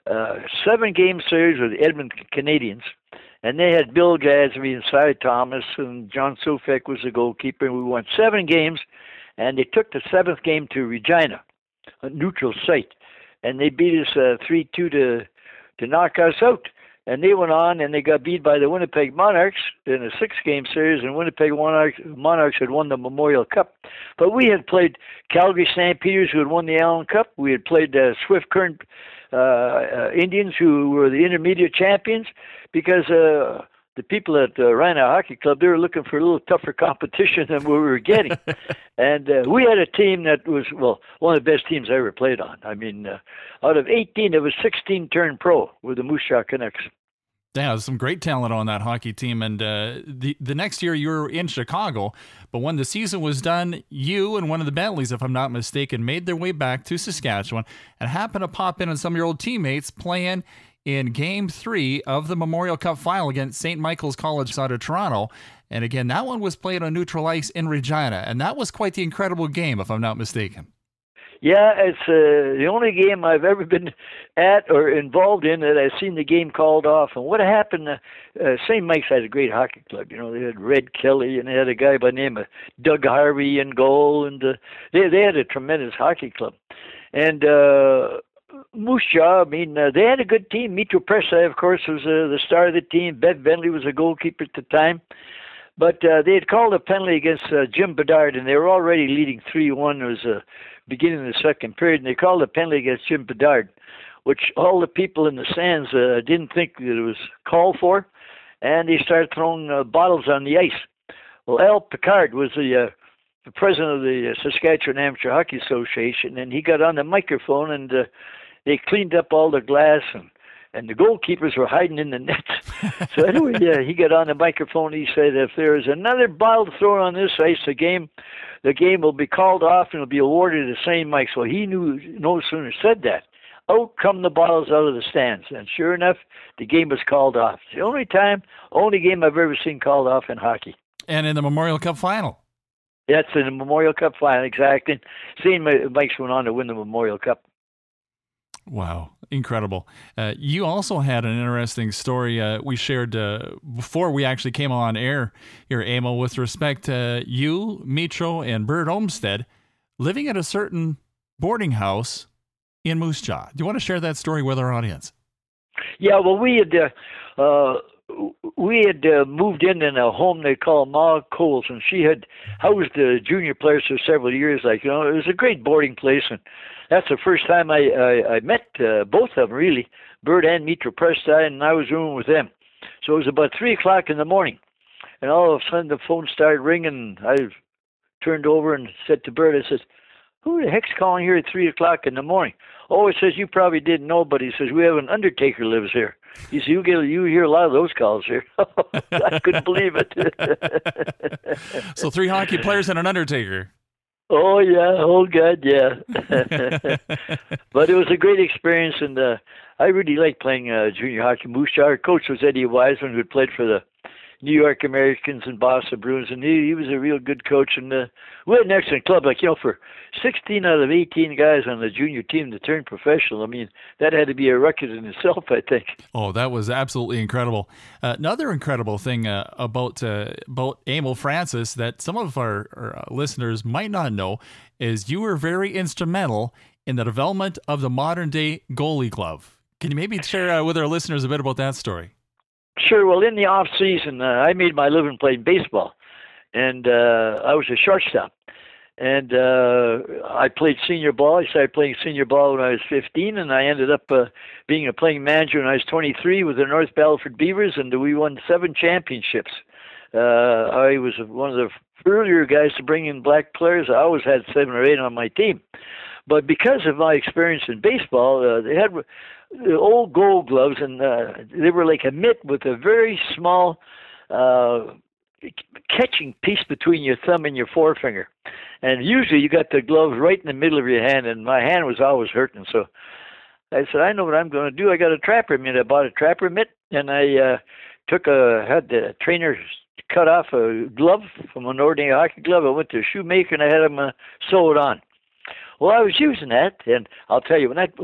seven-game series with the Edmonton Canadians, and they had Bill Gadsby and Cy Thomas, and John Sofek was the goalkeeper, and we won 7 games, and they took the 7th game to Regina, a neutral site, and they beat us 3-2 to knock us out. And they went on, and they got beat by the Winnipeg Monarchs in a 6-game series, and Winnipeg Monarchs had won the Memorial Cup. But we had played Calgary Stampeders, who had won the Allen Cup. We had played Swift Current Indians, who were the intermediate champions, because the people at Rhino Hockey Club, they were looking for a little tougher competition than we were getting. And we had a team that was, well, one of the best teams I ever played on. I mean, out of 18, there was 16 turned pro with the Moose Jaw Canucks. Yeah, there's some great talent on that hockey team. And the next year you were in Chicago, but when the season was done, you and one of the Bentleys, if I'm not mistaken, made their way back to Saskatchewan and happened to pop in on some of your old teammates playing in Game 3 of the Memorial Cup final against St. Michael's College out of Toronto. And again, that one was played on neutral ice in Regina, and that was quite the incredible game, if I'm not mistaken. Yeah, it's the only game I've ever been at or involved in that I've seen the game called off. And what happened, St. Mike's had a great hockey club. You know, they had Red Kelly, and they had a guy by the name of Doug Harvey in goal, and they had a tremendous hockey club. And Moose Jaw, I mean, they had a good team. Mitro Presa, of course, was the star of the team. Bev Bentley was a goalkeeper at the time. But they had called a penalty against Jim Bedard, and they were already leading 3-1. It was the beginning of the second period, and they called a penalty against Jim Bedard, which all the people in the stands didn't think that it was called for, and they started throwing bottles on the ice. Well, Al Picard was the president of the Saskatchewan Amateur Hockey Association, and he got on the microphone, and they cleaned up all the glass, and the goalkeepers were hiding in the net. So anyway, yeah, he got on the microphone. He said, if there is another bottle thrown on this ice, the game will be called off and it'll be awarded to St. Mike's. Well, he knew no sooner said that. Out come the bottles out of the stands. And sure enough, the game was called off. It's the only game I've ever seen called off in hockey. And in the Memorial Cup final. That's in the Memorial Cup final, exactly. St. Mike's went on to win the Memorial Cup. Wow, incredible. You also had an interesting story we shared before we actually came on air here, Emil, with respect to you, Mitro, and Bert Olmsted living at a certain boarding house in Moose Jaw. Do you want to share that story with our audience? Yeah, well, we had moved in a home they call Ma Coles, and she had housed the junior players for several years. Like, you know, it was a great boarding place, and that's the first time I met both of them, really, Bert and Mitro Presa, and I was rooming with them. So it was about 3 o'clock in the morning, and all of a sudden the phone started ringing. I turned over and said to Bert, I said, who the heck's calling here at 3 o'clock in the morning? Oh, he says, you probably didn't know, but he says, we have an undertaker lives here. He said, you hear a lot of those calls here. I couldn't believe it. So 3 hockey players and an undertaker. Oh, yeah. Oh, God, yeah. But it was a great experience, and I really liked playing junior hockey. Moose Jaw. Our coach was Eddie Wiseman, who had played for the New York Americans and Boston Bruins, and he was a real good coach. And we had an excellent club. Like, you know, for 16 out of 18 guys on the junior team to turn professional, I mean, that had to be a record in itself, I think. Oh, that was absolutely incredible. Another incredible thing about Emil Francis that some of our listeners might not know is you were very instrumental in the development of the modern-day goalie glove. Can you maybe share with our listeners a bit about that story? Sure. Well, in the off season, I made my living playing baseball, and I was a shortstop. And I played senior ball. I started playing senior ball when I was 15, and I ended up being a playing manager when I was 23 with the North Battleford Beavers, and we won 7 championships. I was one of the earlier guys to bring in black players. I always had 7 or 8 on my team. But because of my experience in baseball, they had the old gold gloves, and they were like a mitt with a very small catching piece between your thumb and your forefinger. And usually you got the gloves right in the middle of your hand, and my hand was always hurting. So I said, I know what I'm going to do. I got a trapper mitt. I bought a trapper mitt, and I had the trainer cut off a glove from an ordinary hockey glove. I went to a shoemaker, and I had him sew it on. Well, I was using that, and I'll tell you, when that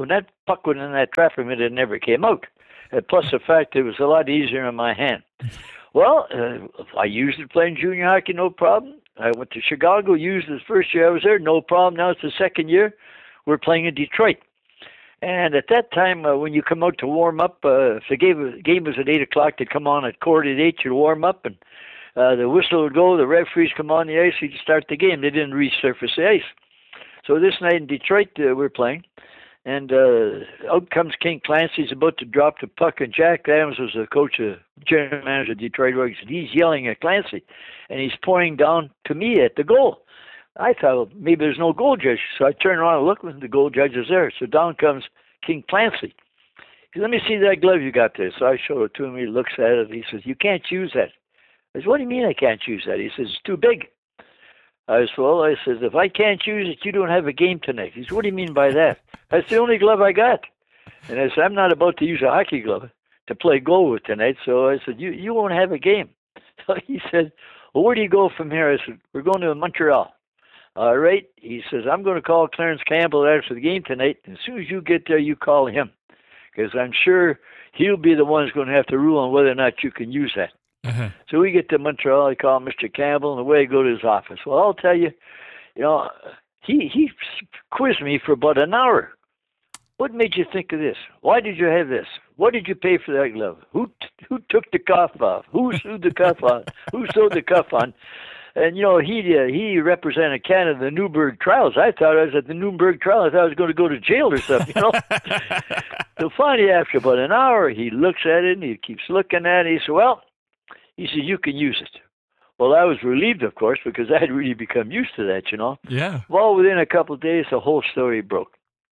puck went in that trap from it, it never came out. Plus the fact it was a lot easier in my hand. Well, I used it playing junior hockey, no problem. I went to Chicago, used it the first year I was there, no problem. Now it's the second year. We're playing in Detroit. And at that time, when you come out to warm up, if the game was at 8 o'clock, they'd come on at quarter to 8 to warm up, and the whistle would go, the referees come on the ice, you'd start the game. They didn't resurface the ice. So this night in Detroit, we're playing, and out comes King Clancy. He's about to drop the puck, and Jack Adams was the coach, general manager of Detroit Royals, and he's yelling at Clancy, and he's pointing down to me at the goal. I thought, well, maybe there's no goal judge. So I turn around and look, and the goal judge is there. So down comes King Clancy. He said, let me see that glove you got there. So I show it to him. He looks at it. He says, you can't use that. I said, what do you mean I can't use that? He says, it's too big. I said, well, if I can't use it, you don't have a game tonight. He said, what do you mean by that? That's the only glove I got. And I said, I'm not about to use a hockey glove to play goal with tonight. So I said, you won't have a game. So he said, well, where do you go from here? I said, we're going to Montreal. All right. He says, I'm going to call Clarence Campbell after the game tonight. And as soon as you get there, you call him. Because I'm sure he'll be the one who's going to have to rule on whether or not you can use that. Uh-huh. So we get to Montreal. I call Mr. Campbell, and away I go to his office. Well, I'll tell you, he quizzed me for about an hour. What made you think of this? Why did you have this? What did you pay for that glove? Who took the cuff off? Who sewed the cuff on? Who sewed the cuff on? And, he represented Canada in the Nuremberg trials. I thought I was at the Nuremberg trials. I thought I was going to go to jail or something, So finally, after about an hour, he looks at it, and he keeps looking at it. He said, he said, you can use it. Well, I was relieved, of course, because I had really become used to that, Yeah. Well, within a couple of days, the whole story broke.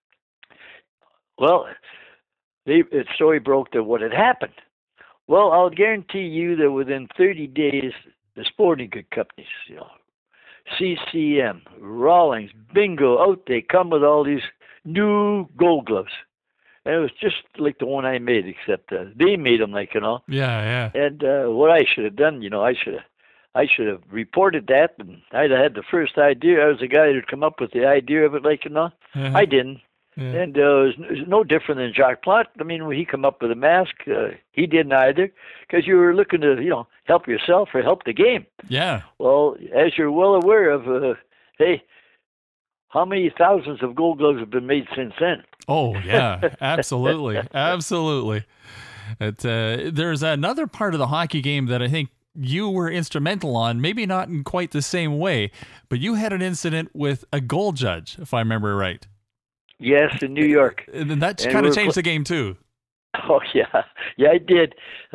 Well, the story broke to what had happened. Well, I'll guarantee you that within 30 days, the sporting good companies, CCM, Rawlings, Bingo, out they come with all these new gold gloves. And it was just like the one I made, except they made them Yeah, yeah. And what I should have done, I should have reported that, and I'd have had the first idea. I was the guy who'd come up with the idea of it, Uh-huh. I didn't. Yeah. And it was no different than Jacques Plante. I mean, when he come up with a mask, he didn't either, because you were looking to, help yourself or help the game. Yeah. Well, as you're well aware of, hey, how many thousands of gold gloves have been made since then? Oh, yeah, absolutely. Absolutely. There's another part of the hockey game that I think you were instrumental on, maybe not in quite the same way, but you had an incident with a goal judge, if I remember right. Yes, in New York. And that kind of changed the game, too. Oh, yeah. Yeah, I did.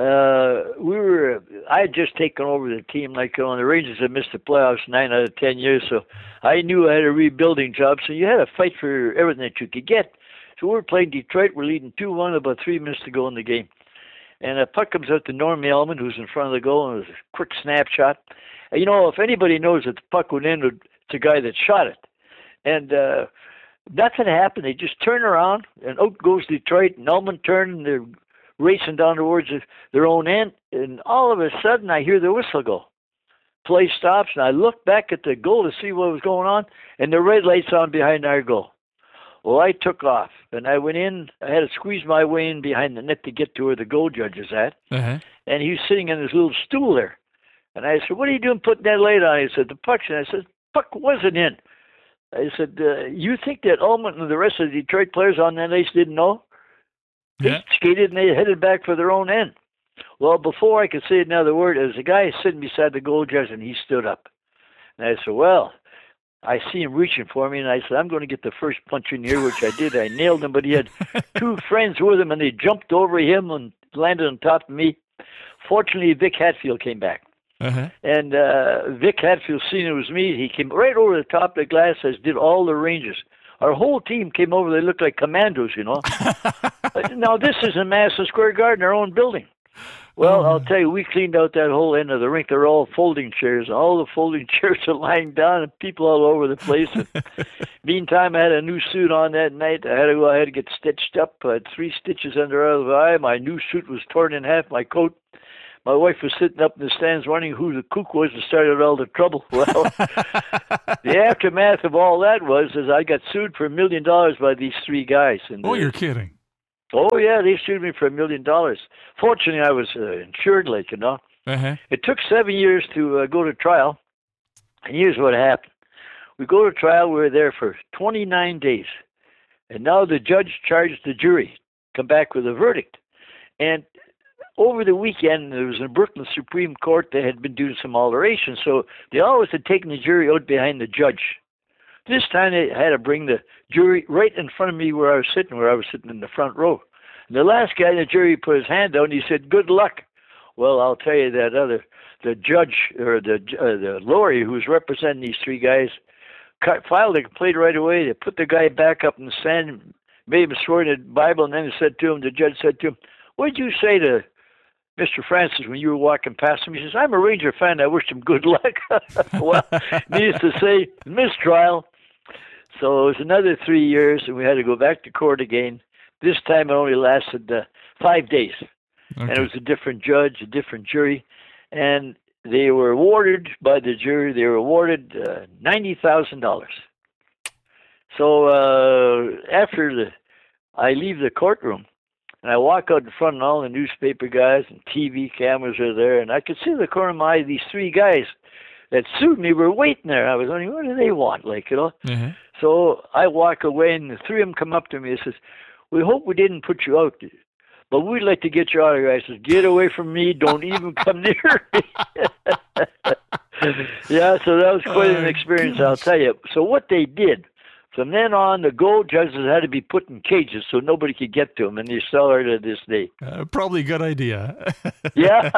I had just taken over the team. The Rangers had missed the playoffs 9 out of 10 years, so I knew I had a rebuilding job, so you had to fight for everything that you could get. So we're playing Detroit. We're leading 2-1, about 3 minutes to go in the game. And a puck comes out to Norm Elman, who's in front of the goal, and it was a quick snapshot. And, if anybody knows that the puck went in, it's the guy that shot it. And nothing happened. They just turn around, and out goes Detroit, and Elman turned, and they're racing down towards their own end. And all of a sudden, I hear the whistle go. Play stops, and I look back at the goal to see what was going on, and the red light's on behind our goal. Well, I took off, and I went in. I had to squeeze my way in behind the net to get to where the goal judge is at. Uh-huh. And he was sitting in his little stool there. And I said, what are you doing putting that light on? He said, the puck's in. I said, puck wasn't in. I said, you think that Ullman and the rest of the Detroit players on that ice didn't know? They skated and they headed back for their own end. Well, before I could say another word, there was a guy sitting beside the goal judge, and he stood up. And I said, well, I see him reaching for me, and I said, I'm going to get the first punch in here, which I did. I nailed him, but he had two friends with him, and they jumped over him and landed on top of me. Fortunately, Vic Hatfield came back. Uh-huh. And Vic Hatfield, seen it was me, he came right over the top of the glass, as did all the Rangers. Our whole team came over. They looked like commandos, Now, this is in Madison Square Garden, our own building. Well, I'll tell you, we cleaned out that whole end of the rink. They're all folding chairs. All the folding chairs are lying down and people all over the place. And meantime, I had a new suit on that night. I had to go ahead and get stitched up. I had 3 stitches under the eye. My new suit was torn in half, my coat. My wife was sitting up in the stands wondering who the kook was that started all the trouble. Well, the aftermath of all that was I got sued for $1 million by these 3 guys. And, you're kidding. Oh yeah, they sued me for $1 million. Fortunately, I was insured, like, you know. Uh-huh. It took 7 years to go to trial, and here's what happened. We go to trial. We were there for 29 days, and now the judge charged the jury, come back with a verdict. And over the weekend, there was in Brooklyn Supreme Court, they had been doing some alterations, so they always had taken the jury out behind the judge. This time they had to bring the jury right in front of me where I was sitting in the front row. And the last guy in the jury put his hand out and he said, "Good luck." Well, I'll tell you that the judge or the lawyer who was representing these three guys filed a complaint right away. They put the guy back up in the stand, made him swear in the Bible, and then the judge said to him, "What did you say to Mr. Francis when you were walking past him?" He says, "I'm a Ranger fan. I wished him good luck." Well, needless to say, mistrial. So it was another 3 years, and we had to go back to court again. This time it only lasted 5 days. Okay. And it was a different judge, a different jury. And they were awarded by the jury, $90,000. So after I leave the courtroom, and I walk out in front, and all the newspaper guys and TV cameras are there, and I could see the corner of my eye, these three guys that sued me were waiting there. I was wondering, what do they want, like, you know? Mm-hmm. So I walk away, and the three of them come up to me and says, "We hope we didn't put you out, but we'd like to get you out of here." I says, "Get away from me. Don't even come near me." Yeah, so that was quite an experience, I'll tell you. So what they did, from then on, the gold judges had to be put in cages so nobody could get to them, and they still are to this day. Probably a good idea. Yeah.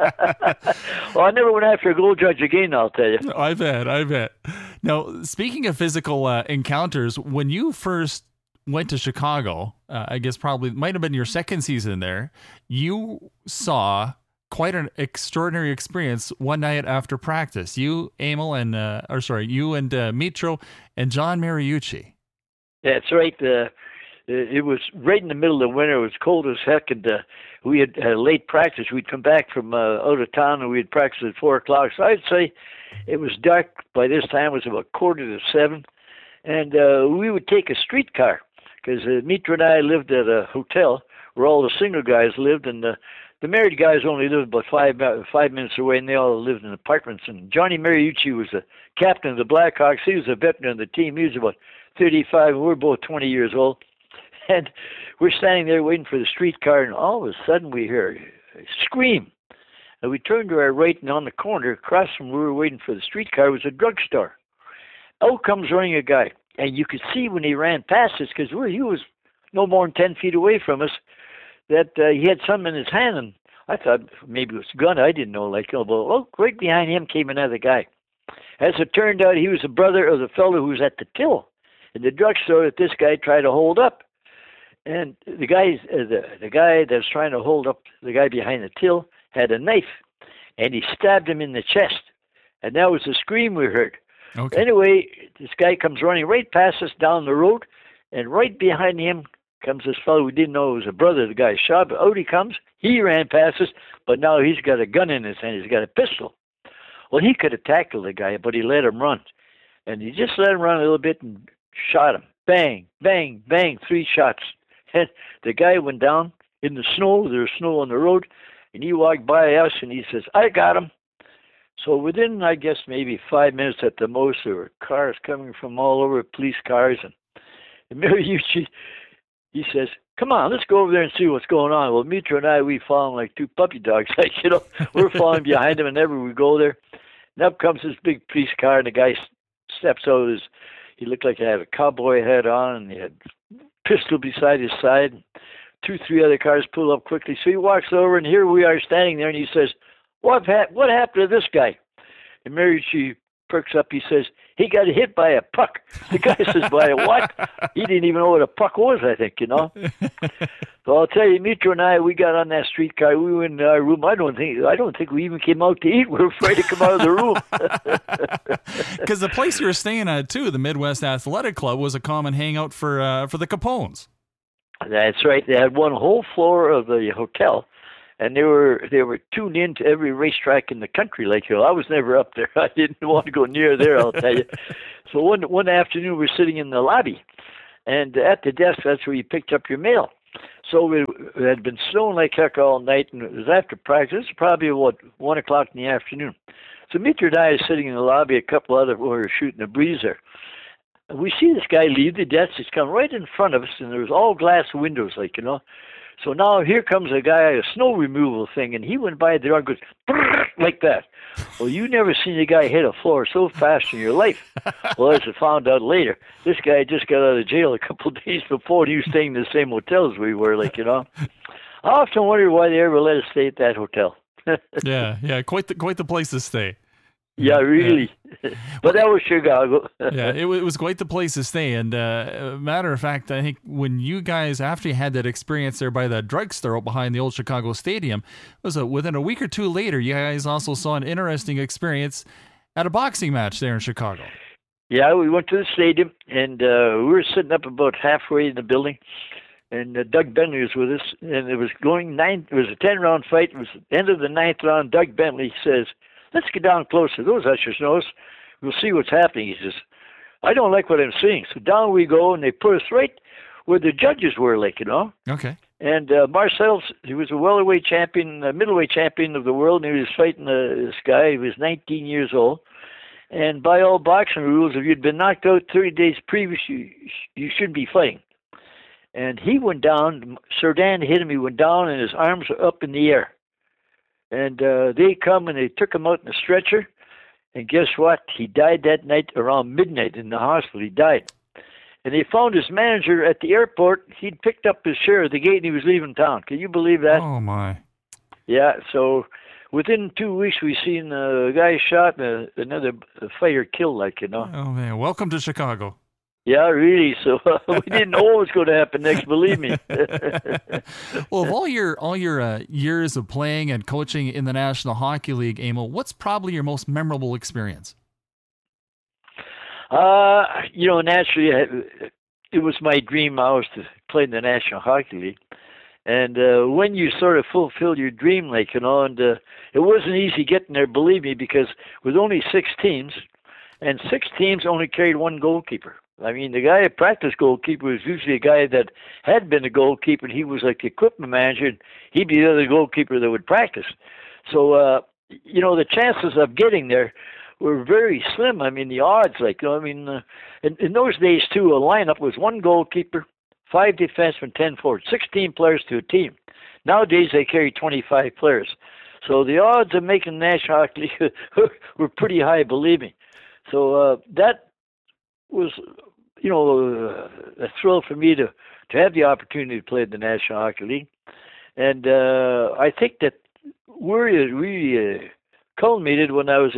Well, I never went after a gold judge again, I'll tell you. I bet. Now, speaking of physical encounters, when you first went to Chicago, I guess probably might have been your second season there, you saw quite an extraordinary experience one night after practice. You, Emil, and Mitro and John Mariucci. That's right. It was right in the middle of the winter. It was cold as heck, and we had late practice. We'd come back from out of town, and we'd practice at 4 o'clock. So I'd say it was dark by this time. It was about 6:45, and we would take a streetcar because Mitro and I lived at a hotel where all the single guys lived, and the married guys only lived about 5 minutes away, and they all lived in apartments. And Johnny Mariucci was the captain of the Blackhawks. He was a veteran of the team. He was about 35, and we were both 20 years old. And we're standing there waiting for the streetcar, and all of a sudden we hear a scream. And we turned to our right, and on the corner, across from where we were waiting for the streetcar, was a drugstore. Out comes running a guy. And you could see when he ran past us, because he was no more than 10 feet away from us, that he had something in his hand, and I thought maybe it was a gun. I didn't know. Right behind him came another guy. As it turned out, he was the brother of the fellow who was at the till in the drugstore that this guy tried to hold up. And the guy that's trying to hold up the guy behind the till had a knife, and he stabbed him in the chest. And that was the scream we heard. Okay. Anyway, this guy comes running right past us down the road, and right behind him comes this fellow we didn't know was a brother of the guy shot. But out he comes. He ran past us, but now he's got a gun in his hand. He's got a pistol. Well, he could have tackled the guy, but he let him run. And he just let him run a little bit and shot him. Bang, bang, bang, 3 shots. And the guy went down in the snow. There was snow on the road. And he walked by us, and he says, "I got him." So within, I guess, maybe 5 minutes at the most, there were cars coming from all over, police cars. And Mariucci, he says, "Come on, let's go over there and see what's going on." Well, Mitro and I, we following like 2 puppy dogs. We're following behind him, and whenever we go there, and up comes this big police car, and the guy steps out. He looked like he had a cowboy hat on, and he had a pistol beside his side. And 2, 3 other cars pull up quickly. So he walks over, and here we are standing there, and he says, What happened to this guy?" And Mariucci perks up. He says, "He got hit by a puck." The guy says, "By a what?" He didn't even know what a puck was, I think, So I'll tell you, Mitro and I, we got on that streetcar. We went in our room. I don't think we even came out to eat. We were afraid to come out of the room. Because the place you were staying at, too, the Midwest Athletic Club, was a common hangout for the Capones. That's right. They had one whole floor of the hotel, and they were tuned in to every racetrack in the country. I was never up there. I didn't want to go near there, I'll tell you. So one afternoon, we were sitting in the lobby, and at the desk, that's where you picked up your mail. So it had been snowing like heck all night, and it was after practice. It was probably, 1 o'clock in the afternoon. So Mitra and I are sitting in the lobby, a couple other who were shooting a breeze there. And we see this guy leave the desk. He's come right in front of us, and there was all glass windows, like, you know. So now here comes a guy, a snow removal thing, and he went by the door and goes, like that. Well, you never seen a guy hit a floor so fast in your life. Well, as I found out later, this guy just got out of jail a couple of days before, and he was staying in the same hotel as we were, like, you know. I often wonder why they ever let us stay at that hotel. yeah, quite the place to stay. Yeah, really. Yeah. But that was Chicago. Yeah, it was quite the place to stay. And matter of fact, I think when you guys, after you had that experience there by the drugstore behind the old Chicago Stadium, within a week or two later, you guys also saw an interesting experience at a boxing match there in Chicago. Yeah, we went to the stadium, and we were sitting up about halfway in the building, and Doug Bentley was with us, and it was going it was a 10-round fight. It was the end of the 9th round. Doug Bentley says, "Let's get down closer. Those ushers know us. We'll see what's happening." He says, "I don't like what I'm seeing." So down we go, and they put us right where the judges were, like, you know. Okay. And Marcel, he was a welterweight champion, middleweight champion of the world, and he was fighting this guy. He was 19 years old. And by all boxing rules, if you'd been knocked out 30 days previous, you shouldn't be fighting. And he went down. Serdan hit him. He went down, and his arms were up in the air. And they come and they took him out in a stretcher. And guess what? He died that night around midnight in the hospital. He died. And they found his manager at the airport. He'd picked up his share at the gate and he was leaving town. Can you believe that? Oh, my. Yeah, so within 2 weeks we seen a guy shot and another fighter killed, like, you know. Oh, man. Welcome to Chicago. Yeah, really. So we didn't know what was going to happen next, believe me. Well, of all your years of playing and coaching in the National Hockey League, Emil, what's probably your most memorable experience? Naturally, it was my dream always to play in the National Hockey League. And when you sort of fulfill your dream, like, you know, and it wasn't easy getting there, believe me, because with only 6 teams, and 6 teams only carried 1 goalkeeper. I mean, the guy at practice goalkeeper was usually a guy that had been a goalkeeper, and he was like the equipment manager, and he'd be the other goalkeeper that would practice. So, the chances of getting there were very slim. I mean, the odds, like, you know, I mean, in those days, too, a lineup was 1 goalkeeper, 5 defensemen, 10 forwards, 16 players to a team. Nowadays, they carry 25 players. So the odds of making the National Hockey League were pretty high, believe me. So that was, a thrill for me to have the opportunity to play in the National Hockey League. And I think that where it really culminated when I was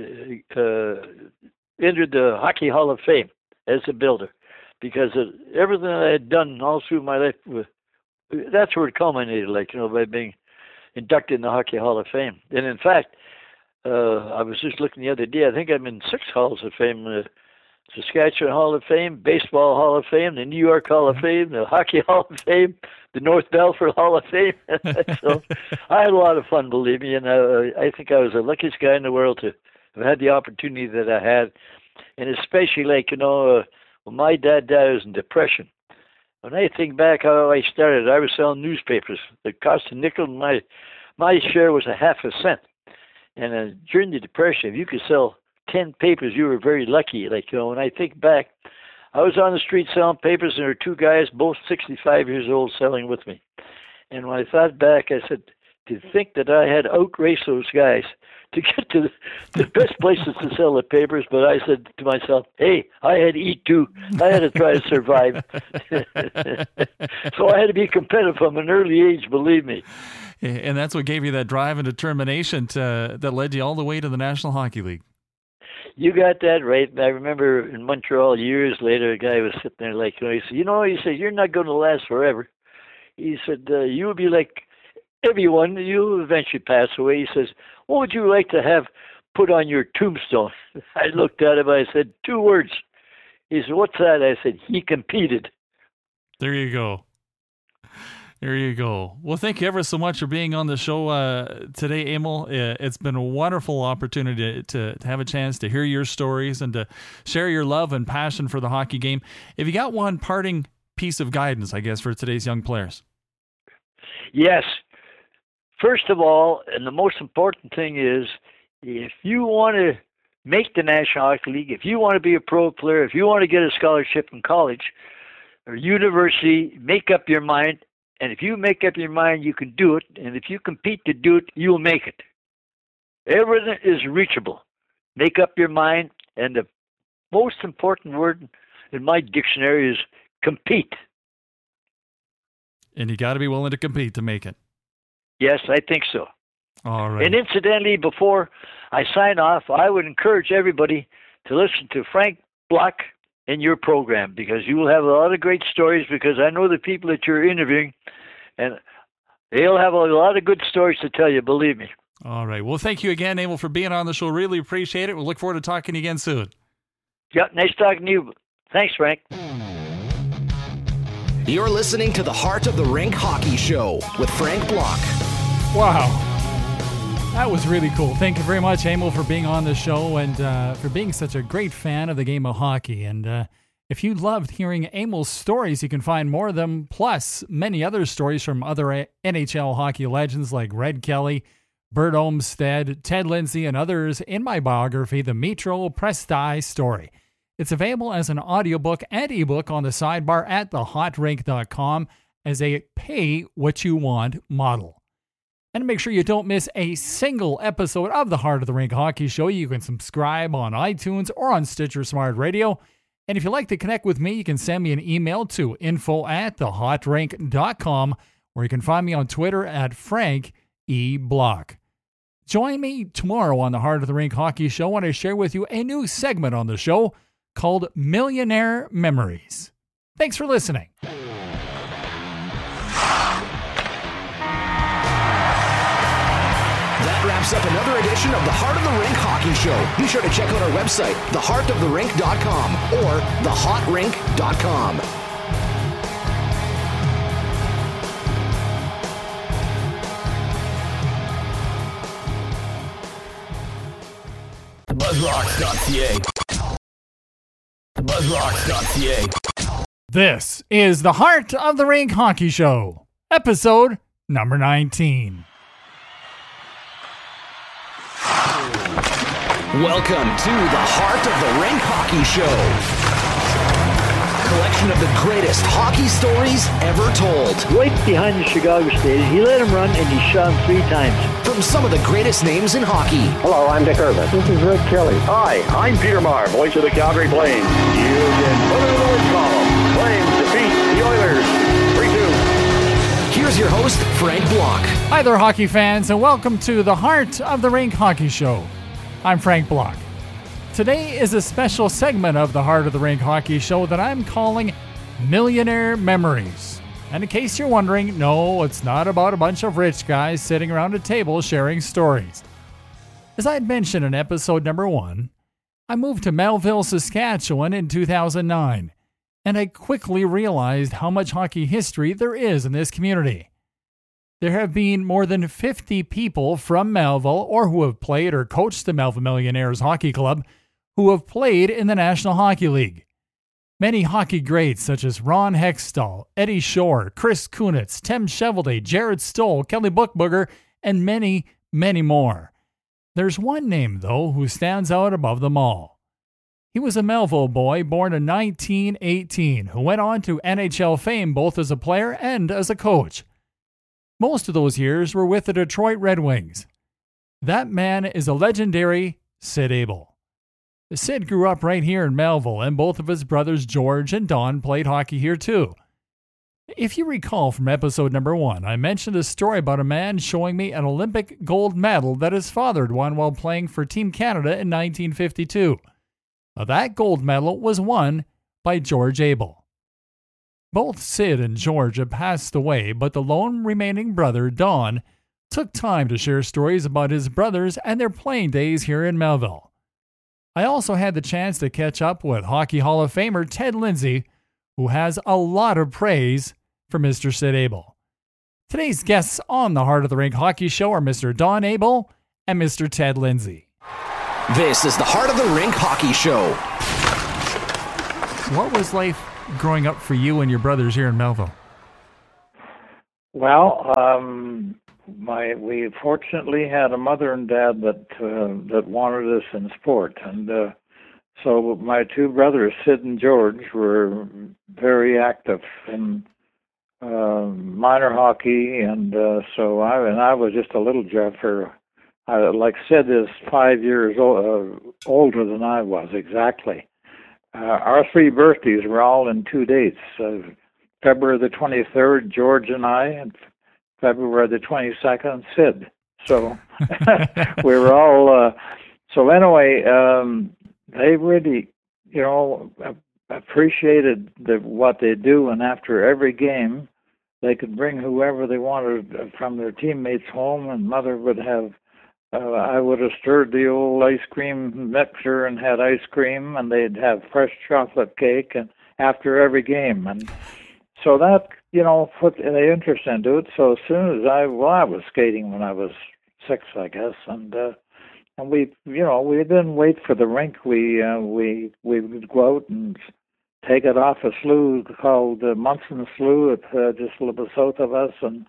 entered the Hockey Hall of Fame as a builder, because everything I had done all through my life, that's where it culminated, like, you know, by being inducted in the Hockey Hall of Fame. And in fact, I was just looking the other day, I think I'm in 6 Halls of Fame. Saskatchewan Hall of Fame, Baseball Hall of Fame, the New York Hall of Fame, the Hockey Hall of Fame, the North Belfort Hall of Fame. So I had a lot of fun, believe me, and I think I was the luckiest guy in the world to have had the opportunity that I had. And especially, like, you know, when my dad died, I was in depression. When I think back how I started, I was selling newspapers. It cost a nickel, and my share was a half a cent. And during the Depression, if you could sell 10 papers, you were very lucky. Like, you know, when I think back, I was on the street selling papers, and there were 2 guys, both 65 years old, selling with me. And when I thought back, I said, to think that I had outraced those guys to get to the best places to sell the papers, but I said to myself, hey, I had to eat too. I had to try to survive. So I had to be competitive from an early age, believe me. And that's what gave you that drive and determination that led you all the way to the National Hockey League. You got that right. I remember in Montreal years later, a guy was sitting there like, he said, you're not going to last forever. He said, you'll be like everyone, you'll eventually pass away. He says, what would you like to have put on your tombstone? I looked at him, I said, 2 words. He said, what's that? I said, he competed. There you go. There you go. Well, thank you ever so much for being on the show today, Emil. It's been a wonderful opportunity to have a chance to hear your stories and to share your love and passion for the hockey game. If you got one parting piece of guidance, I guess, for today's young players. Yes. First of all, and the most important thing is, if you want to make the National Hockey League, if you want to be a pro player, if you want to get a scholarship in college or university, make up your mind. And if you make up your mind, you can do it. And if you compete to do it, you'll make it. Everything is reachable. Make up your mind. And the most important word in my dictionary is compete. And you got to be willing to compete to make it. Yes, I think so. All right. And incidentally, before I sign off, I would encourage everybody to listen to Frank Block in your program, because you will have a lot of great stories, because I know the people that you're interviewing, and they'll have a lot of good stories to tell you, believe me. All right. Well, thank you again, Emil, for being on the show. Really appreciate it. We'll look forward to talking to you again soon. Yeah, nice talking to you. Thanks, Frank. You're listening to the Heart of the Rink Hockey Show with Frank Block. Wow. That was really cool. Thank you very much, Emil, for being on the show and for being such a great fan of the game of hockey. And if you loved hearing Emil's stories, you can find more of them, plus many other stories from other NHL hockey legends like Red Kelly, Bert Olmsted, Ted Lindsay, and others in my biography, The Metro Presti Story. It's available as an audiobook and ebook on the sidebar at thehotrink.com as a pay-what-you-want model. And to make sure you don't miss a single episode of the Heart of the Rink Hockey Show, you can subscribe on iTunes or on Stitcher Smart Radio. And if you'd like to connect with me, you can send me an email to info@thehotrink.com, or you can find me on Twitter at Frank E. Block. Join me tomorrow on the Heart of the Rink Hockey Show when I share with you a new segment on the show called Millionaire Memories. Thanks for listening. That wraps up another edition of the Heart of the Rink Hockey Show. Be sure to check out our website, theheartoftherink.com or thehotrink.com. BuzzRocks.ca. BuzzRocks.ca. This is the Heart of the Rink Hockey Show, episode number 19. Welcome to the Heart of the Rink Hockey Show. Collection of the greatest hockey stories ever told. Right behind the Chicago Stadium, he let him run and he shot him 3 times. From some of the greatest names in hockey. Hello, I'm Dick Irvin. This is Red Kelly. Hi, I'm Peter Maher, voice of the Calgary Flames. You can put it in the win column. Flames defeat the Oilers 3-2. Here's your host, Frank Block. Hi there, hockey fans, and welcome to the Heart of the Rink Hockey Show. I'm Frank Block. Today is a special segment of the Heart of the Rink Hockey Show that I'm calling Millionaire Memories. And in case you're wondering, no, it's not about a bunch of rich guys sitting around a table sharing stories. As I had mentioned in episode number 1, I moved to Melville, Saskatchewan in 2009, and I quickly realized how much hockey history there is in this community. There have been more than 50 people from Melville or who have played or coached the Melville Millionaires Hockey Club who have played in the National Hockey League. Many hockey greats such as Ron Hextall, Eddie Shore, Chris Kunitz, Tim Cheveldae, Jared Stoll, Kelly Buchberger, and many, many more. There's one name, though, who stands out above them all. He was a Melville boy born in 1918 who went on to NHL fame both as a player and as a coach. Most of those years were with the Detroit Red Wings. That man is a legendary Sid Abel. Sid grew up right here in Melville, and both of his brothers George and Don played hockey here too. If you recall from episode number 1, I mentioned a story about a man showing me an Olympic gold medal that his father had won while playing for Team Canada in 1952. Now, that gold medal was won by George Abel. Both Sid and George have passed away, but the lone remaining brother, Don, took time to share stories about his brothers and their playing days here in Melville. I also had the chance to catch up with Hockey Hall of Famer Ted Lindsay, who has a lot of praise for Mr. Sid Abel. Today's guests on the Heart of the Rink Hockey Show are Mr. Don Abel and Mr. Ted Lindsay. This is the Heart of the Rink Hockey Show. What was life growing up for you and your brothers here in Melville? Well, we fortunately had a mother and dad that wanted us in sport, and so my two brothers, Sid and George, were very active in minor hockey, and so I was just a little jeffer. Like Sid is 5 years older than I was exactly. Our three birthdays were all in 2 dates. February the 23rd, George and I, and February the 22nd, Sid. So we were all. So anyway, they really, appreciated what they do, and after every game, they could bring whoever they wanted from their teammates home, and Mother would have. I would have stirred the old ice cream mixer and had ice cream, and they'd have fresh chocolate cake, and after every game, and so that put the interest into it. So as soon as I was skating when I was 6, I guess, and we didn't wait for the rink. We would go out and take it off a slough called Munson Slough, just a little bit south of us, and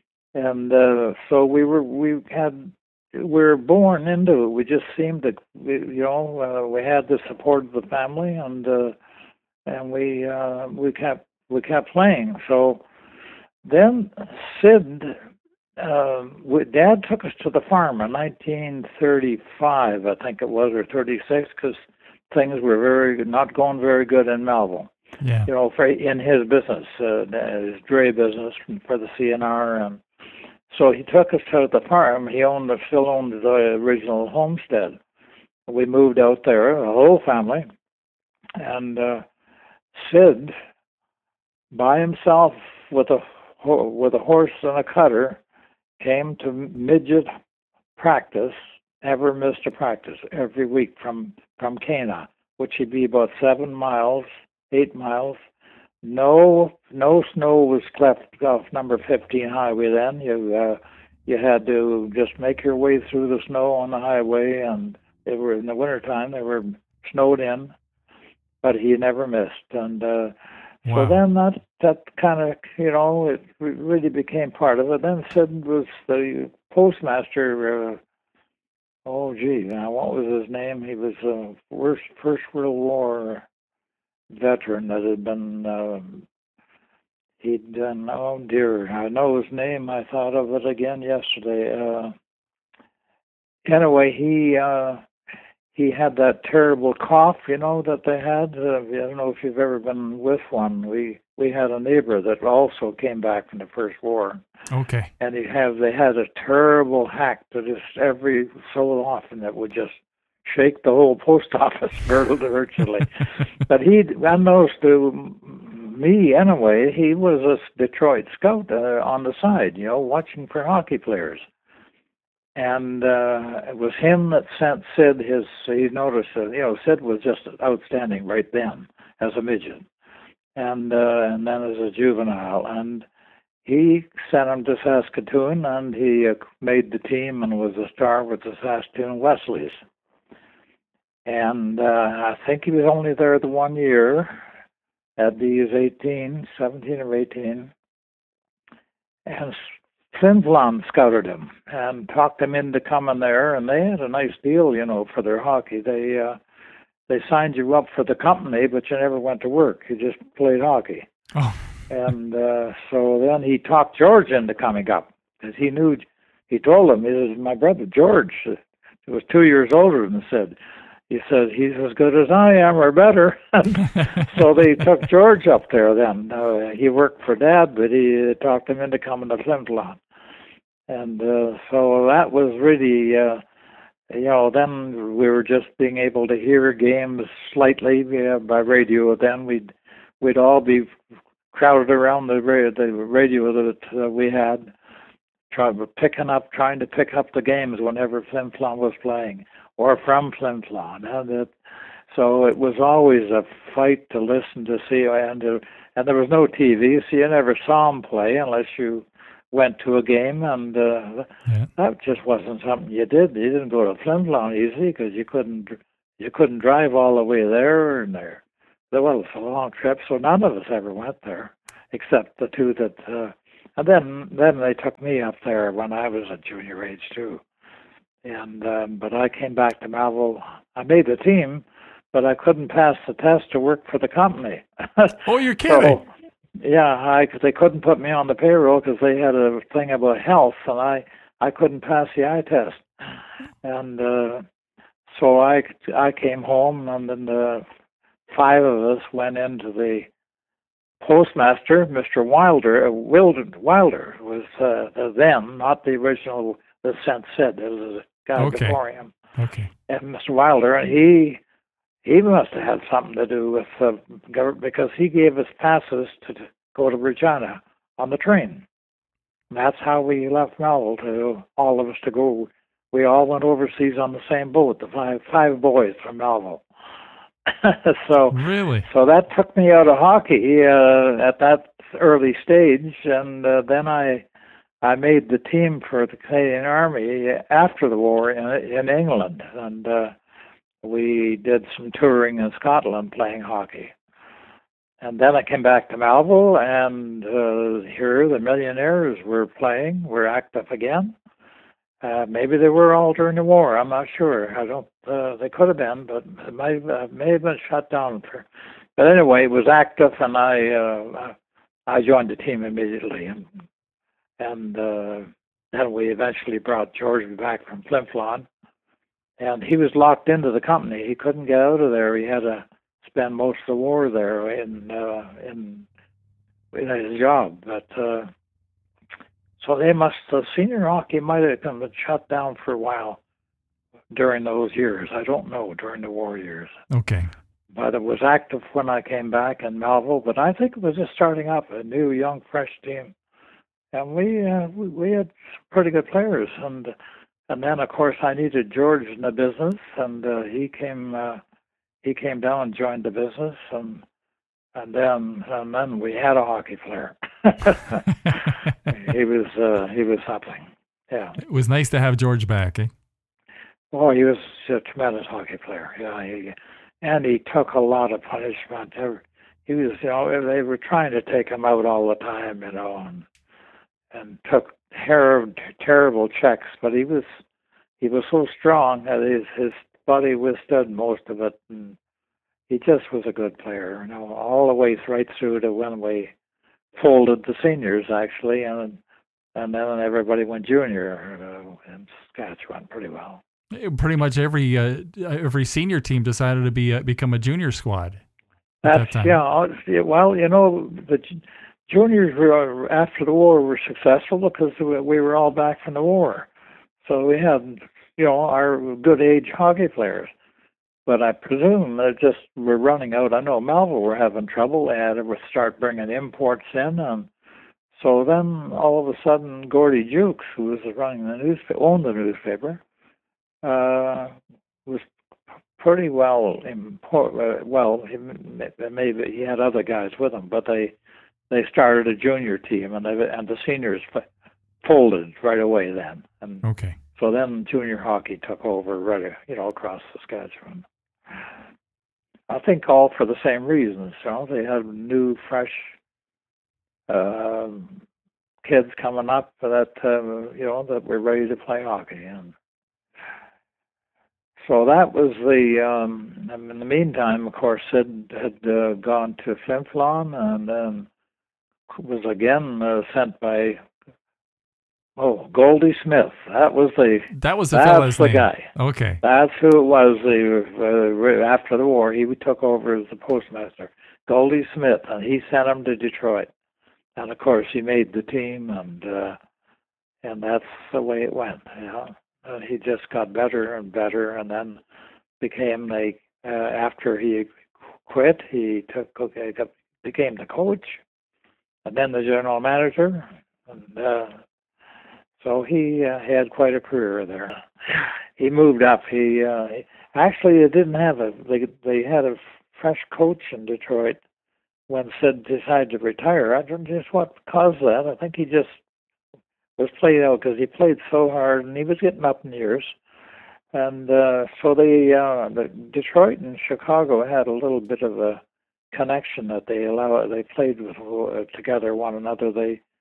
so we were born into it. We just seemed to, we had the support of the family, and we kept playing. So then Sid, Dad took us to the farm in 1935, I think it was, or 36, because things were not going very good in Melville. Yeah. In his business, his dray business for the CNR, and so he took us to the farm. He still owned the original homestead. We moved out there, the whole family, and Sid, by himself with a horse and a cutter, came to midget practice. Never missed a practice every week from Cana, which would be about 7 miles, 8 miles. No snow was cleft off number 15 highway then. You had to just make your way through the snow on the highway, and they were in the wintertime. They were snowed in, but he never missed. And Wow. So then that kind of, it really became part of it. Then Sid was the postmaster. What was his name? He was a First World War veteran that had been. He'd done. Oh dear, I know his name. I thought of it again yesterday. Anyway, he had that terrible cough, that they had. I don't know if you've ever been with one. We had a neighbor that also came back from the First War. Okay. And they had a terrible hack that just every so often it would just shake the whole post office virtually. But unbeknownst to me anyway, he was a Detroit scout on the side, watching for hockey players. And it was him that sent Sid he noticed that, Sid was just outstanding right then as a midget. And then as a juvenile. And he sent him to Saskatoon, and he made the team and was a star with the Saskatoon Wesleys. And I think he was only there the 1 year. He was 17 or 18. And Flin Flon scouted him and talked him into coming there, and they had a nice deal, for their hockey. They signed you up for the company, but you never went to work. You just played hockey. Oh. And so then he talked George into coming up, because he told him, my brother George, who was 2 years older than Sid, he said, he's as good as I am or better. So they took George up there then. He worked for Dad, but he talked him into coming to Flin Flon. And so that was really, then we were just being able to hear games slightly by radio. Then we'd all be crowded around the radio that we had, trying to pick up the games whenever Flin Flon was playing, or from Flin Flon. So it was always a fight to listen to see, and there was no TV, so you never saw them play unless you went to a game, and that just wasn't something you did. You didn't go to Flin Flon easy because you couldn't drive all the way there, and well, it's a long trip, so none of us ever went there, except the two that And then they took me up there when I was at junior age too. And but I came back to Melville. I made the team, but I couldn't pass the test to work for the company. Oh, you're kidding. So, yeah, they couldn't put me on the payroll because they had a thing about health, and I couldn't pass the eye test. And so I came home, and then the 5 of us went into the postmaster, Mr. Wilder. Wilder was then, not the original, the St. Sid. There was a guy before him. Okay. And Mr. Wilder, and he must have had something to do with government, because he gave us passes to go to Regina on the train. And that's how we left Melville, to all of us to go. We all went overseas on the same boat, the five boys from Melville. So really, so that took me out of hockey at that early stage, and then I made the team for the Canadian Army after the war in England, and we did some touring in Scotland playing hockey. And then I came back to Melville, and here the Millionaires were active again. Maybe they were all during the war. I'm not sure. I don't. They could have been, but it may have been shut down. But anyway, it was active, and I joined the team immediately, and then we eventually brought George back from Flin Flon, and he was locked into the company. He couldn't get out of there. He had to spend most of the war there in his job, but. So senior hockey might have been shut down for a while during those years. I don't know, during the war years. Okay. But it was active when I came back in Melville, but I think it was just starting up, a new, young, fresh team. And we had pretty good players. And then, of course, I needed George in the business, and he came down and joined the business, and then we had a hockey player. He was something. Yeah. It was nice to have George back, eh? Oh, he was a tremendous hockey player. Yeah, and he took a lot of punishment. He was, they were trying to take him out all the time, and took terrible checks. But he was so strong that his body withstood most of it, and he just was a good player. All the way right through to when we folded the seniors, actually, and then everybody went junior in Saskatchewan pretty well. Pretty much every senior team decided to become a junior squad. That's yeah. Well, the juniors were, after the war, were successful because we were all back from the war, so we had our good age hockey players. But I presume they just were running out. I know Melville were having trouble. They had to start bringing imports in, and so then all of a sudden, Gordy Jukes, who was running owned the newspaper, was pretty well. Maybe he had other guys with him, but they started a junior team, and the seniors folded right away then. And okay. So then junior hockey took over right, across Saskatchewan. I think all for the same reasons. They had new, fresh kids coming up that that were ready to play hockey, and so that was in the meantime, of course, Sid had gone to Flin Flon, and then was again sent by Goldie Smith. That was the fella's name. Guy. Okay, that's who it was. After the war, he took over as the postmaster, Goldie Smith, and he sent him to Detroit. And of course, he made the team, and that's the way it went. And he just got better and better, and then became after he quit, he became the coach, and then the general manager, and so he had quite a career there. He moved up. He actually didn't have they had a fresh coach in Detroit when Sid decided to retire. I don't know just what caused that. I think he just was played out because he played so hard, and he was getting up in years. And so the Detroit and Chicago had a little bit of a connection that they played with together one another.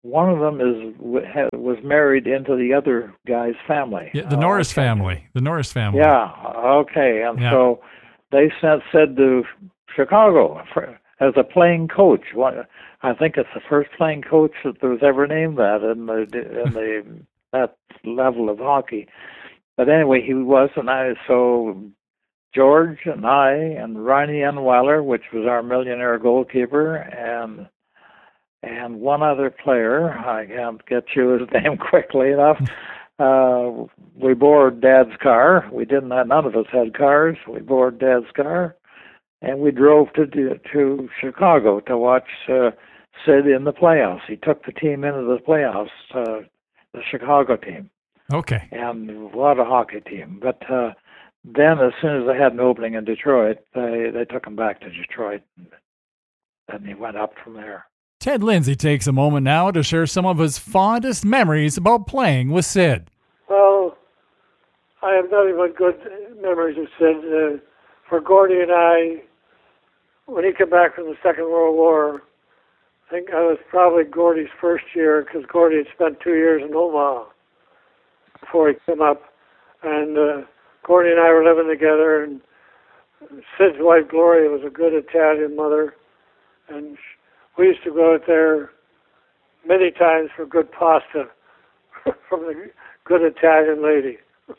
one of them was married into the other guy's family. Yeah, the Norris family. The Norris family. Yeah. Okay. And Yeah. so they said to Chicago as a playing coach. I think it's the first playing coach that was ever named that in that level of hockey. But anyway, he was, and so George and I and Ronnie Enweiler, which was our millionaire goalkeeper, and one other player, I can't get you his name quickly enough. We borrowed Dad's car. None of us had cars. We borrowed Dad's car, and we drove to Chicago to watch Sid in the playoffs. He took the team into the playoffs, the Chicago team. Okay. And what a hockey team. But then as soon as they had an opening in Detroit, they took him back to Detroit, and he went up from there. Ted Lindsay takes a moment now to share some of his fondest memories about playing with Sid. Well, I have nothing but good memories of Sid. For Gordy and I, when he came back from the Second World War, I think I was probably Gordy's first year, because Gordy had spent 2 years in Omaha before he came up. And Gordy and I were living together, and Sid's wife, Gloria, was a good Italian mother. And we used to go out there many times for good pasta from the good Italian lady.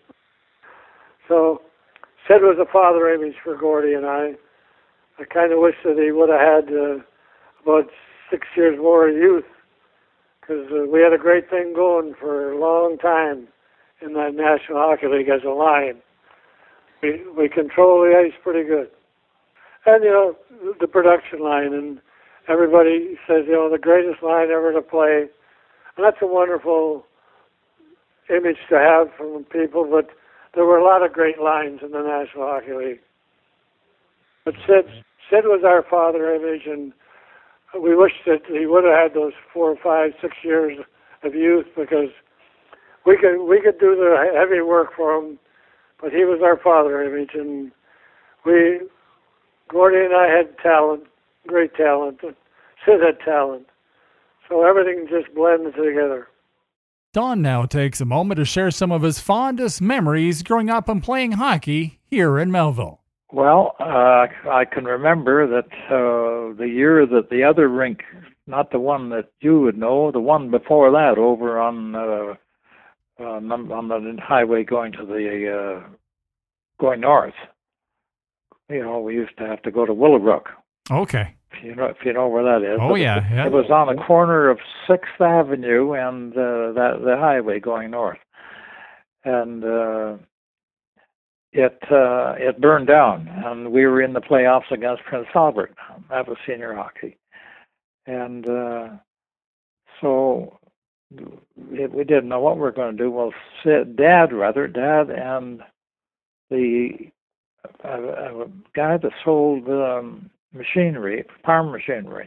So Sid was a father image for Gordy and I. I kind of wish that he would have had about 6 years more of youth, because we had a great thing going for a long time in that National Hockey League as a line. We control the ice pretty good. And, the production line, and everybody says, the greatest line ever to play. And that's a wonderful image to have from people, but there were a lot of great lines in the National Hockey League. But Sid was our father image, and we wish that he would have had those 4, 5, 6 years of youth, because we could do the heavy work for him, but he was our father image, and Gordy and I had talent, great talent. Sid had talent. So everything just blended together. Don now takes a moment to share some of his fondest memories growing up and playing hockey here in Melville. Well, I can remember that the year that the other rink, not the one that you would know, the one before that, over on the highway going north. We used to have to go to Willowbrook. Okay. If you know where that is. Oh, yeah. It was on the corner of 6th Avenue and the highway going north. And it burned down, and we were in the playoffs against Prince Albert. That was senior hockey. And so we didn't know what we were going to do. Well, Dad and the guy that sold machinery, farm machinery,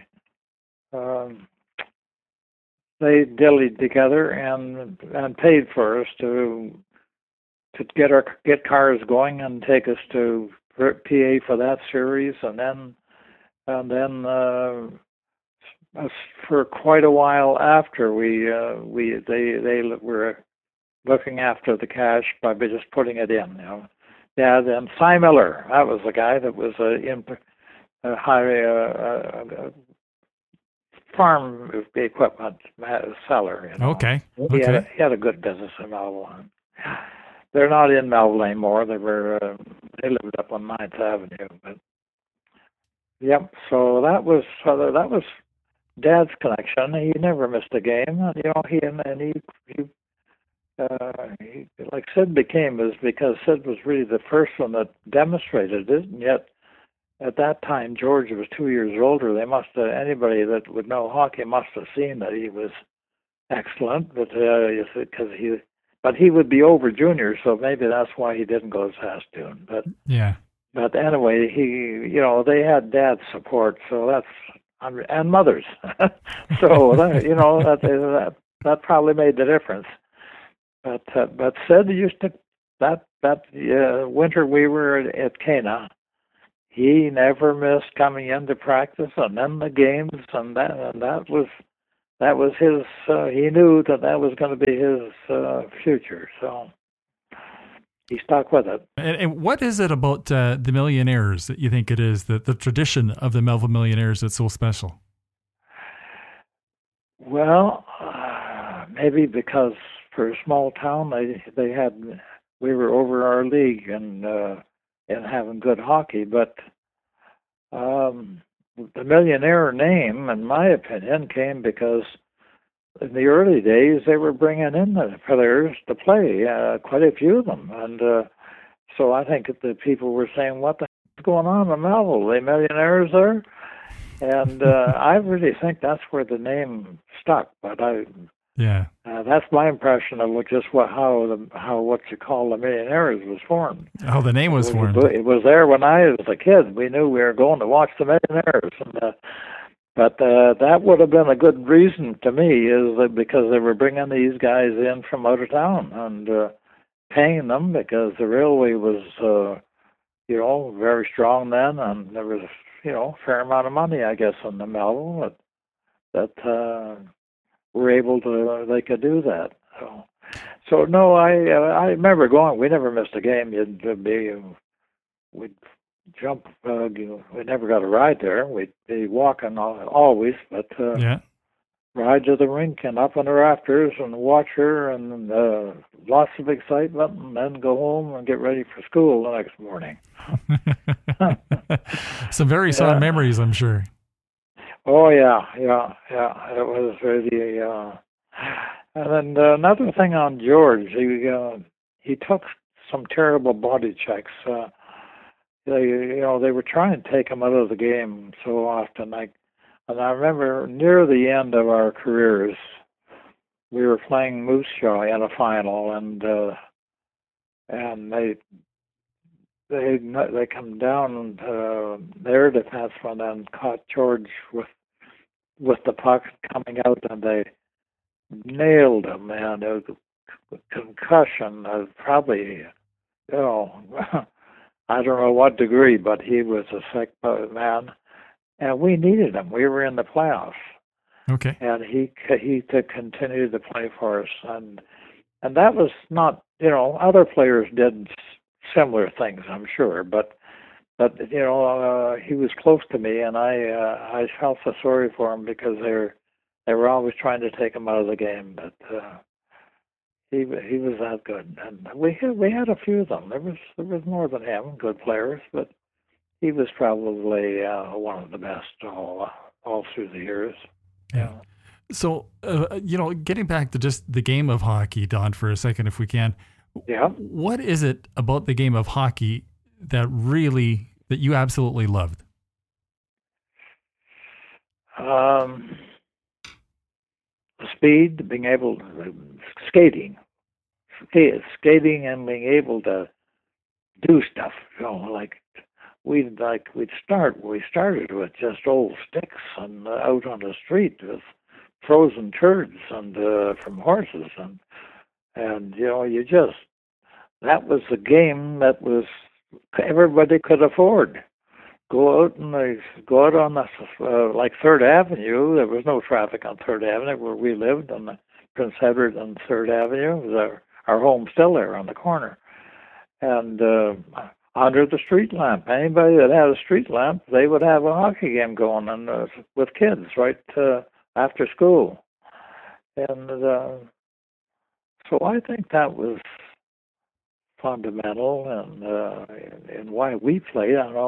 they dillied together and paid for us to get cars going and take us to PA for that series, and then for quite a while after they were looking after the cash by just putting it in. Dad and Cy Miller, that was the guy that was farm equipment seller. Okay. He had a good business in Melville. They're not in Melville anymore. They lived up on 9th Avenue. But yep. So that was Dad's connection. He never missed a game. He like Sid became, is because Sid was really the first one that demonstrated it, and yet at that time George was 2 years older. Anybody that would know hockey must have seen that he was excellent, but he would be over junior, so maybe that's why he didn't go to Saskatoon. But yeah. But anyway, they had Dad's support, so and Mother's, so that probably made the difference. But Sid used to that winter we were at Cana. He never missed coming into practice and then the games, and that was that was his. He knew that was going to be his future, so he stuck with it. And what is it about the Millionaires that you think it is, the tradition of the Melville Millionaires that's so special? Well, maybe because for a small town, we were over our league and having good hockey, but the Millionaire name, in my opinion, came because in the early days they were bringing in the players to play, quite a few of them, and so I think that the people were saying, "What the hell is going on in Melville? The Millionaires there?" And I really think that's where the name stuck. But that's my impression of just how what you call the Millionaires was formed. How the name was formed. It was there when I was a kid. We knew we were going to watch the Millionaires, but that would have been a good reason to me, is that because they were bringing these guys in from out of town and paying them, because the railway was, very strong then, and there was, a fair amount of money, I guess, in the Melville that were able to, they could do that. So no, I remember going. We never missed a game. We'd jump. We never got a ride there. We'd be walking always, but ride to the rink and up on the rafters and watch her, and lots of excitement, and then go home and get ready for school the next morning. Some very fond memories, I'm sure. Oh yeah. It was really. And then another thing on George, he took some terrible body checks. They were trying to take him out of the game so often. And I remember near the end of our careers, we were playing Moose Jaw in a final, and they come down their defenseman and caught George with the puck coming out, and they nailed him, man. It was a concussion, probably, I don't know what degree, but he was a sick man. And we needed him. We were in the playoffs. Okay. And he could continue to play for us. And that was not, other players did similar things, I'm sure. But he was close to me, and I felt so sorry for him, because they were always trying to take him out of the game. But he was that good. And we had a few of them. There was more than him, good players, but he was probably one of the best all through the years. Yeah. So, getting back to just the game of hockey, Don, for a second, if we can. Yeah. What is it about the game of hockey that you absolutely loved? The speed, being able to skating and being able to do stuff, we started with just old sticks and out on the street with frozen turds and from horses, and that was the game that was everybody could afford. Go out on the like Third Avenue. There was no traffic on Third Avenue where we lived, on the Prince Edward and Third Avenue. It was our home still there on the corner, and under the street lamp. Anybody that had a street lamp, they would have a hockey game going on with kids right after school. And so I think that was fundamental, and why we played. I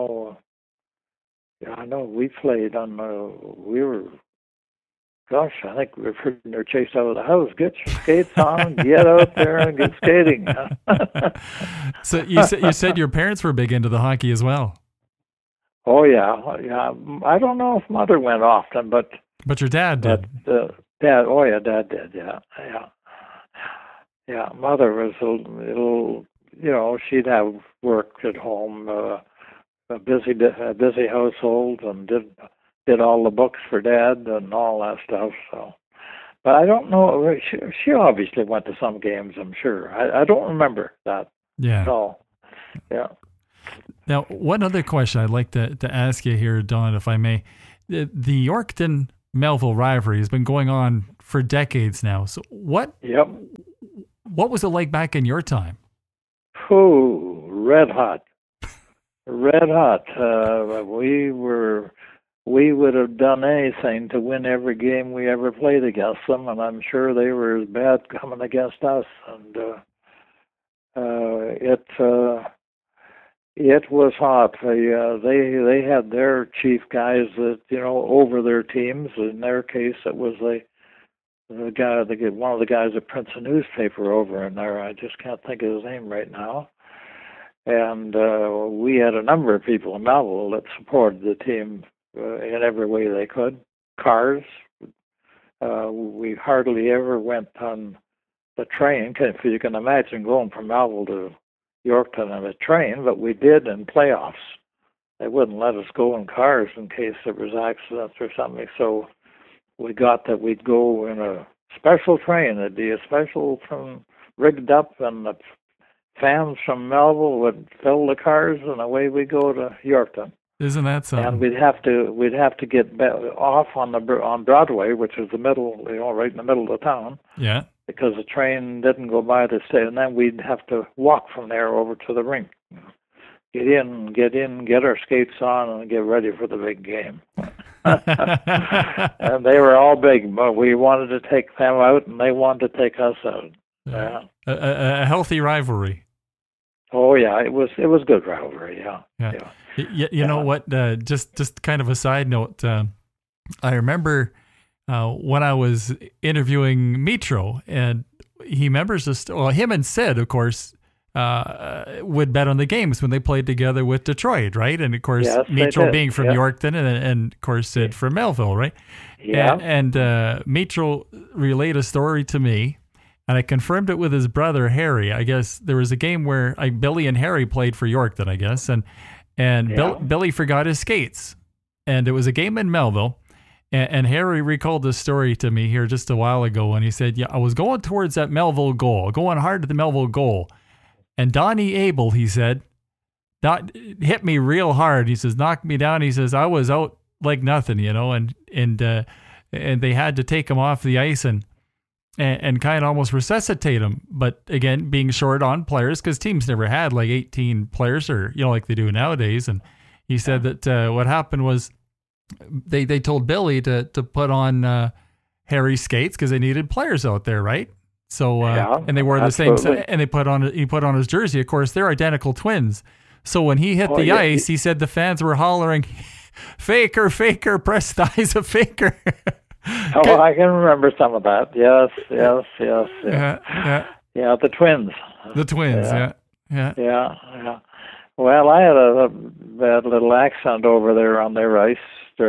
know we played on. I think we were pretty near chased out of the house. Get your skates on, get out there and get skating. So you said your parents were big into the hockey as well. Oh yeah. I don't know if Mother went often, but your dad did. Dad did. Yeah. Mother was a little. She'd have work at home, a busy household, and did all the books for Dad and all that stuff. So, but I don't know. She obviously went to some games, I'm sure. I don't remember that at all. Yeah. Now, one other question I'd like to ask you here, Don, if I may. The Yorkton Melville rivalry has been going on for decades now. So what was it like back in your time? Oh, red hot. Red hot. We would have done anything to win every game we ever played against them, and I'm sure they were as bad coming against us. And it was hot. They had their chief guys that over their teams. In their case, it was the guy, one of the guys that prints a newspaper over in there. I just can't think of his name right now. And we had a number of people in Melville that supported the team in every way they could. Cars. We hardly ever went on the train. If you can imagine going from Melville to Yorkton on a train, but we did in playoffs. They wouldn't let us go in cars in case there was accidents or something. So we got that we'd go in a special train. It'd be a special from rigged up, and the fans from Melville would fill the cars, and away we go to Yorkton. Isn't that something? And we'd have to get off on Broadway, which is the middle, right in the middle of the town. Yeah. Because the train didn't go by the station, and then we'd have to walk from there over to the rink. Get in, get our skates on, and get ready for the big game. And they were all big, but we wanted to take them out, and they wanted to take us out. Yeah. A healthy rivalry. Oh yeah, it was good rivalry. Yeah. You know what? Just kind of a side note. I remember when I was interviewing Mitro, and he remembers this. Well, him and Sid, of course, would bet on the games when they played together with Detroit, right? And of course, yes, Mitro being from Yorkton, and of course Sid from Melville, right? Yeah. And Mitro relayed a story to me, and I confirmed it with his brother Harry. I guess there was a game where Billy and Harry played for Yorkton, I guess, and Billy forgot his skates, and it was a game in Melville. And Harry recalled this story to me here just a while ago, and he said, I was going towards that Melville goal, going hard to the Melville goal. And Donnie Abel, he said, hit me real hard. He says, knocked me down. He says, I was out like nothing, and they had to take him off the ice and kind of almost resuscitate him. But again, being short on players, because teams never had like 18 players or, like they do nowadays. And he said that what happened was, They told Billy to put on Harry's skates because they needed players out there, right? So and they wore the same, and he put on his jersey. Of course, they're identical twins. So when he hit the ice, he said the fans were hollering, "Faker, Faker, press the eyes of Faker." Oh, I can remember some of that. Yes. Yeah, the twins. The twins. Yeah. Well, I had a bad little accent over there on their ice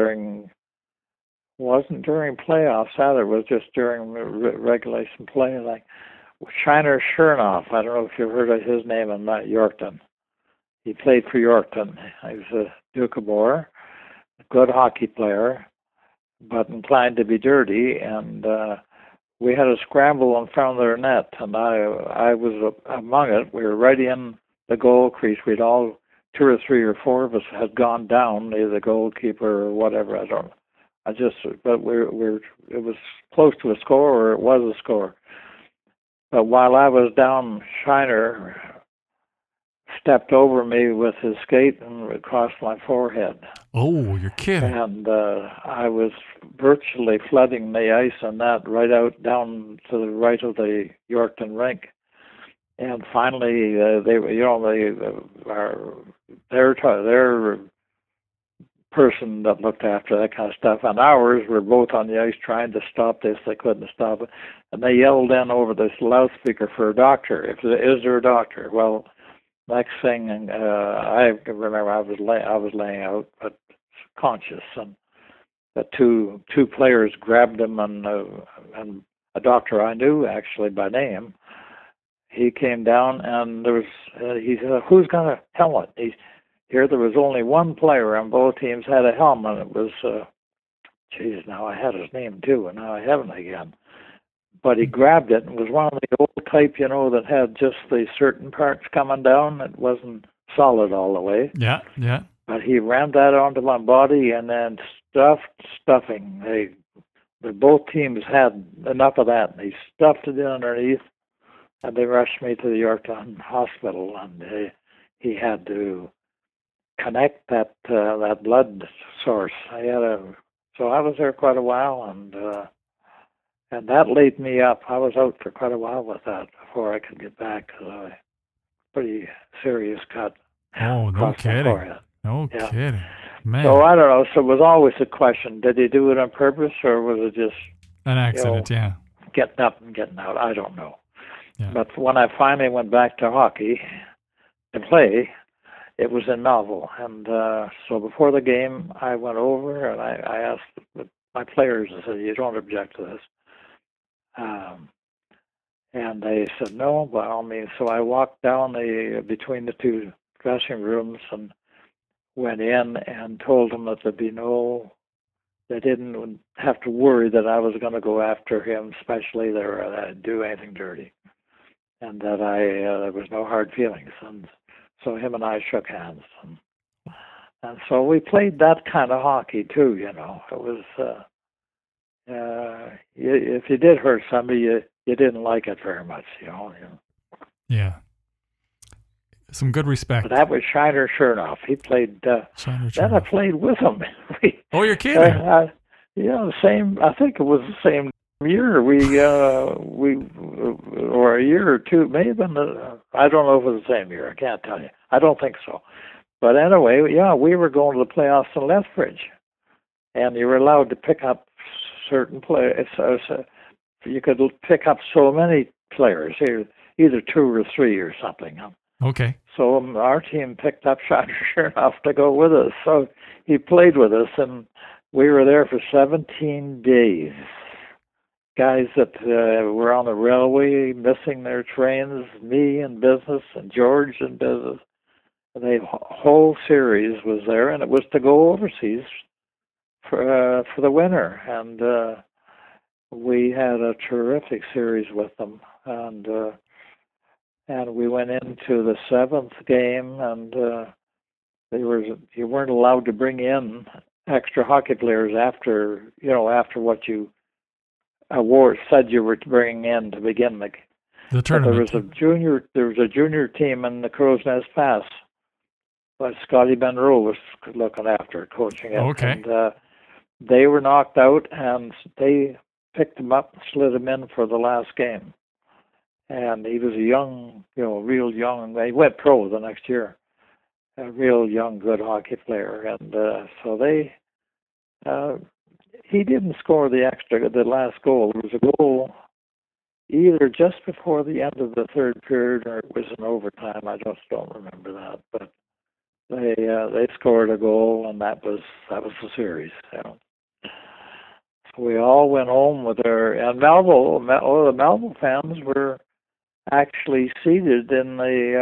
wasn't during playoffs either. It was just during regulation play. Like Shiner Chernoff, I don't know if you've heard of his name in Yorkton. He played for Yorkton. He was a Doukhobor, a good hockey player, but inclined to be dirty. And we had a scramble in front of their net, and I was among it. We were right in the goal crease. We'd all, 2 or 3 or 4 of us had gone down, either the goalkeeper or whatever. I don't know. But it was close to a score, or it was a score. But while I was down, Shiner stepped over me with his skate and across my forehead. Oh, you're kidding. And I was virtually flooding the ice on that right out down to the right of the Yorkton rink. And finally, their person that looked after that kind of stuff, and ours were both on the ice trying to stop this. They couldn't stop it, and they yelled in over this loudspeaker for a doctor. Is there a doctor? Well, next thing, I remember I was laying out, but conscious, and the two players grabbed him, and a doctor I knew actually by name. He came down, and he said, "Who's got a helmet?" There was only one player on both teams had a helmet. It was, now I had his name too, and now I haven't again. But he grabbed it, and it was one of the old type, that had just the certain parts coming down. It wasn't solid all the way. Yeah. But he rammed that onto my body, and then stuffing. But both teams had enough of that, and they stuffed it in underneath, and they rushed me to the Yorktown Hospital, and he had to connect that blood source. So I was there quite a while, and that laid me up. I was out for quite a while with that before I could get back, because I was pretty serious cut. Oh, no kidding. No kidding. Man. So I don't know. So it was always a question: did he do it on purpose, or was it just an accident? Getting up and getting out. I don't know. Yeah. But when I finally went back to hockey to play, it was in Melville, and so before the game, I went over and I asked my players. I said, "You don't object to this?" And they said, "No, by all means." So I walked down between the two dressing rooms and went in and told them that they didn't have to worry that I was going to go after him, especially that I'd do anything dirty, and that there was no hard feelings. And so him and I shook hands, and so we played that kind of hockey too. It was if you did hurt somebody, you didn't like it very much. Yeah. Some good respect. But that was Shiner Chernoff. He played. Shiner then I played with him. Oh, you're kidding? The same. I think it was the same year. We or a year or two, maybe. I don't know if it was the same year. I can't tell you. I don't think so. But anyway, we were going to the playoffs in Lethbridge, and you were allowed to pick up certain players. You could pick up so many players, either 2 or 3 or something. Okay. So our team picked up Shiner Chernoff to go with us. So he played with us, and we were there for 17 days. Guys that were on the railway, missing their trains, me in business, and George in business. The whole series was there, and it was to go overseas for the winter. And we had a terrific series with them, and we went into the 7th game, and you weren't allowed to bring in extra hockey players after what you said you were bringing in to begin the tournament. There was a junior team in the Crow's Nest Pass, but Scotty Benroe was looking after it, coaching it. Okay. And they were knocked out, and they picked him up and slid him in for the last game. And he was a young, real young. He went pro the next year. A real young, good hockey player. And so he didn't score the last goal. There was a goal either just before the end of the third period or it was in overtime. I just don't remember that. But they scored a goal, and that was the series. So we all went home with and Melville. The Melville fans were actually seated in the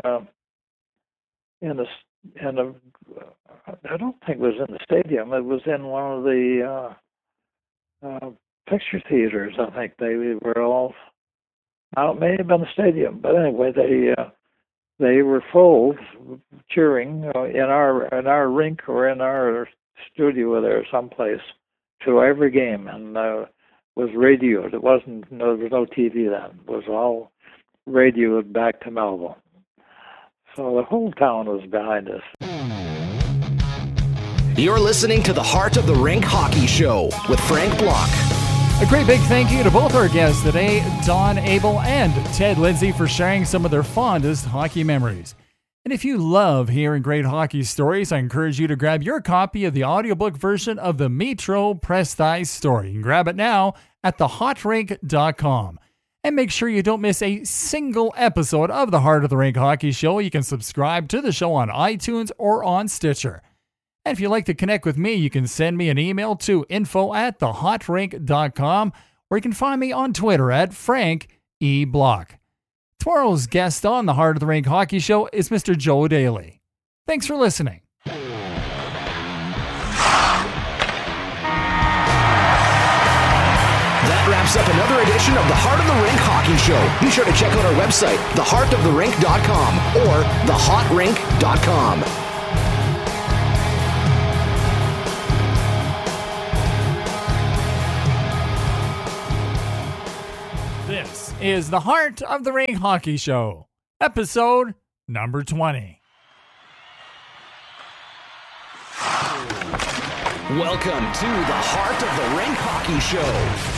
I don't think it was in the stadium. It was in one of the picture theaters. I think they were all. Now it may have been the stadium, but anyway, they were full, cheering in our rink or in our studio there someplace to every game, and was radioed. There was no TV then. It was all radioed back to Melville. So the whole town was behind us. You're listening to the Heart of the Rink Hockey Show with Frank Block. A great big thank you to both our guests today, Don Abel and Ted Lindsay, for sharing some of their fondest hockey memories. And if you love hearing great hockey stories, I encourage you to grab your copy of the audiobook version of the Metro Prestize story. You can grab it now at thehotrink.com. And make sure you don't miss a single episode of the Heart of the Rink Hockey Show. You can subscribe to the show on iTunes or on Stitcher. And if you'd like to connect with me, you can send me an email to info@thehotrink.com, or you can find me on Twitter at Frank E. Block. Tomorrow's guest on the Heart of the Rink Hockey Show is Mr. Joe Daly. Thanks for listening. That wraps up another edition of the Heart of the Rink Hockey Show. Be sure to check out our website, theheartoftherink.com or thehotrink.com. is the Heart of the Rink Hockey Show, episode number 20. Welcome to the Heart of the Rink Hockey Show.